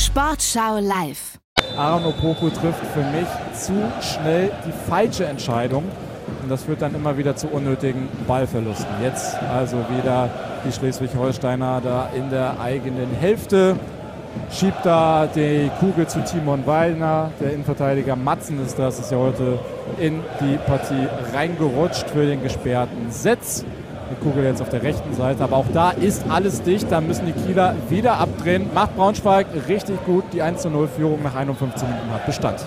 Sportschau live. Aaron Opoku trifft für mich zu schnell die falsche Entscheidung. Und das führt dann immer wieder zu unnötigen Ballverlusten. Jetzt also wieder die Schleswig-Holsteiner da in der eigenen Hälfte. Schiebt da die Kugel zu Timon Wallner. Der Innenverteidiger Matzen ist ja heute in die Partie reingerutscht für den gesperrten Setz. Die Kugel jetzt auf der rechten Seite, aber auch da ist alles dicht. Da müssen die Kieler wieder abdrehen. Macht Braunschweig richtig gut. Die 1:0-Führung nach 51 Minuten hat Bestand.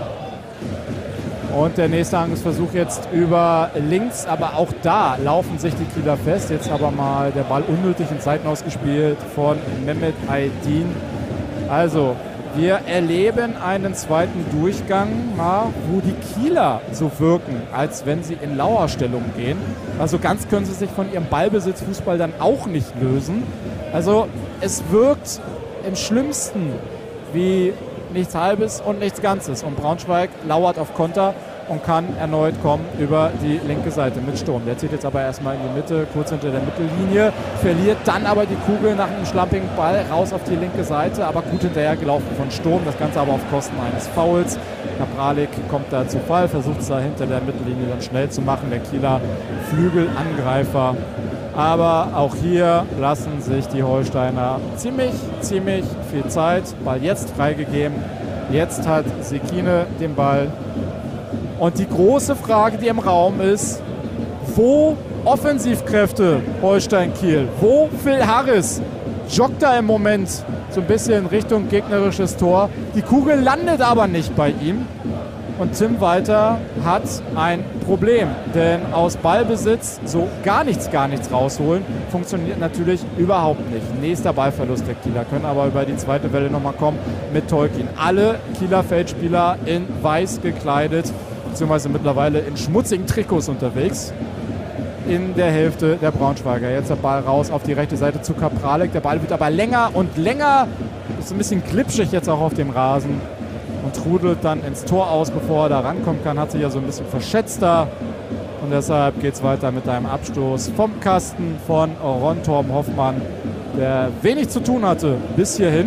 Und der nächste Angriffsversuch jetzt über links, aber auch da laufen sich die Kieler fest. Jetzt aber mal der Ball unnötig in Seiten ausgespielt von Mehmet Aydin. Also, wir erleben einen zweiten Durchgang, wo die Kieler so wirken, als wenn sie in Lauerstellung gehen. Also ganz können sie sich von ihrem Ballbesitzfußball dann auch nicht lösen. Also es wirkt im Schlimmsten wie nichts Halbes und nichts Ganzes. Und Braunschweig lauert auf Konter und kann erneut kommen über die linke Seite mit Sturm. Der zieht jetzt aber erstmal in die Mitte, kurz hinter der Mittellinie, verliert dann aber die Kugel nach einem schlampigen Ball raus auf die linke Seite, aber gut hinterhergelaufen von Sturm, das Ganze aber auf Kosten eines Fouls. Kapralik kommt da zu Fall, versucht es da hinter der Mittellinie dann schnell zu machen, der Kieler Flügelangreifer. Aber auch hier lassen sich die Holsteiner ziemlich viel Zeit. Ball jetzt freigegeben. Jetzt hat Sekine den Ball. Und die große Frage, die im Raum ist, wo Offensivkräfte Holstein-Kiel? Wo Phil Harris? Joggt da im Moment so ein bisschen Richtung gegnerisches Tor. Die Kugel landet aber nicht bei ihm. Und Tim Walter hat ein Problem, denn aus Ballbesitz so gar nichts rausholen, funktioniert natürlich überhaupt nicht. Nächster Ballverlust der Kieler, können aber über die zweite Welle nochmal kommen mit Tolkien. Alle Kieler Feldspieler in weiß gekleidet, beziehungsweise mittlerweile in schmutzigen Trikots unterwegs. In der Hälfte der Braunschweiger. Jetzt der Ball raus auf die rechte Seite zu Kapralik. Der Ball wird aber länger und länger. Ist ein bisschen glitschig jetzt auch auf dem Rasen. Und trudelt dann ins Tor aus, bevor er da rankommen kann. Hat sich ja so ein bisschen verschätzt da. Und deshalb geht es weiter mit einem Abstoß vom Kasten von Ron Torben Hoffmann, der wenig zu tun hatte bis hierhin.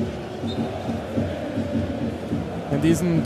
In diesen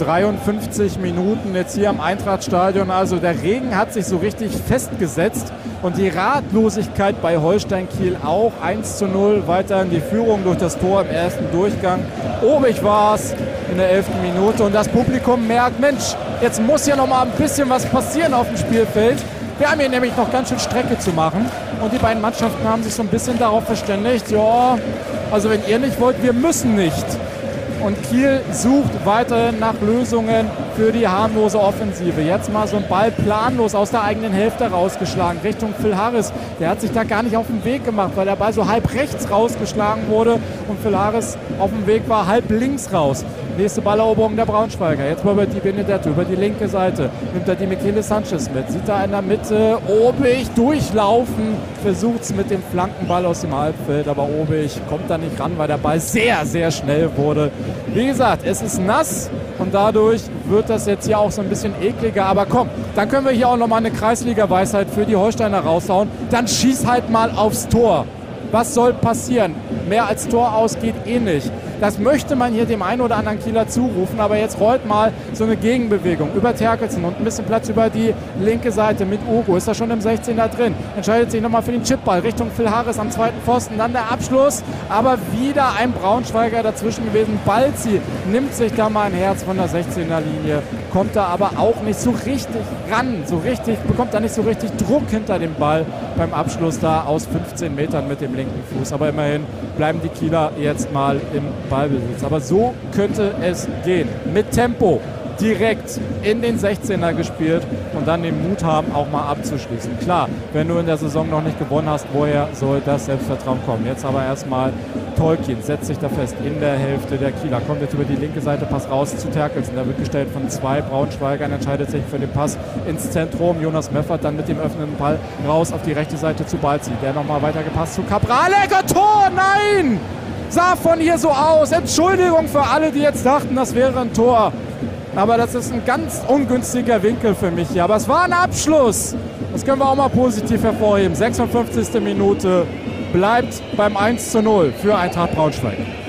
53 Minuten jetzt hier am Eintrachtstadion. Also der Regen hat sich so richtig festgesetzt. Und die Ratlosigkeit bei Holstein-Kiel auch. 1:0 weiter in die Führung durch das Tor im ersten Durchgang. Obig war es in der 11. Minute. Und das Publikum merkt, Mensch, jetzt muss hier noch mal ein bisschen was passieren auf dem Spielfeld. Wir haben hier nämlich noch ganz schön Strecke zu machen. Und die beiden Mannschaften haben sich so ein bisschen darauf verständigt, ja, also wenn ihr nicht wollt, wir müssen nicht. Und Kiel sucht weiterhin nach Lösungen für die harmlose Offensive. Jetzt mal so ein Ball planlos aus der eigenen Hälfte rausgeschlagen Richtung Phil Harris. Der hat sich da gar nicht auf den Weg gemacht, weil der Ball so halb rechts rausgeschlagen wurde und Phil Harris auf dem Weg war halb links raus. Nächste Balleroberung der Braunschweiger. Jetzt mal über die Benedetto, über die linke Seite. Nimmt er die Michele Sanchez mit. Sieht da in der Mitte Obig durchlaufen. Versucht es mit dem Flankenball aus dem Halbfeld. Aber Obig kommt da nicht ran, weil der Ball sehr schnell wurde. Wie gesagt, es ist nass und dadurch wird das jetzt hier auch so ein bisschen ekliger. Aber komm, dann können wir hier auch nochmal eine Kreisliga-Weisheit für die Holsteiner raushauen. Dann schieß halt mal aufs Tor. Was soll passieren? Mehr als Tor aus geht eh nicht. Das möchte man hier dem einen oder anderen Kieler zurufen, aber jetzt rollt mal so eine Gegenbewegung über Terkelsen und ein bisschen Platz über die linke Seite mit Ugo. Ist da schon im 16er drin. Entscheidet sich nochmal für den Chipball Richtung Phil Harris am zweiten Pfosten. Dann der Abschluss, aber wieder ein Braunschweiger dazwischen gewesen. Balzi nimmt sich da mal ein Herz von der 16er Linie, kommt da aber auch nicht so richtig ran, bekommt da nicht so richtig Druck hinter dem Ball beim Abschluss da aus 15 Metern mit dem linken Fuß. Aber immerhin bleiben die Kieler jetzt mal im Ballbesitz. Aber so könnte es gehen. Mit Tempo direkt in den 16er gespielt und dann den Mut haben, auch mal abzuschließen. Klar, wenn du in der Saison noch nicht gewonnen hast, woher soll das Selbstvertrauen kommen? Jetzt aber erstmal Tolkien setzt sich da fest in der Hälfte der Kieler. Kommt jetzt über die linke Seite, Pass raus zu Terkelsen. Da wird gestellt von zwei Braunschweigern, entscheidet sich für den Pass ins Zentrum. Jonas Meffert dann mit dem öffnenden Ball raus auf die rechte Seite zu Balzi. Der nochmal weitergepasst zu Kapralik. Tor, nein! Sah von hier so aus. Entschuldigung für alle, die jetzt dachten, das wäre ein Tor. Aber das ist ein ganz ungünstiger Winkel für mich hier. Aber es war ein Abschluss. Das können wir auch mal positiv hervorheben. 56. Minute bleibt beim 1:0 für Eintracht Braunschweig.